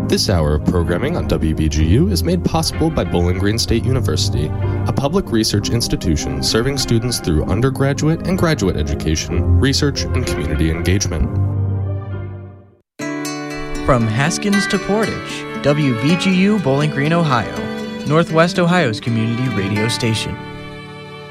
This hour of programming on WBGU is made possible by Bowling Green State University, a public research institution serving students through undergraduate and graduate education, research, and community engagement. From Haskins to Portage, WBGU Bowling Green, Ohio, Northwest Ohio's community radio station.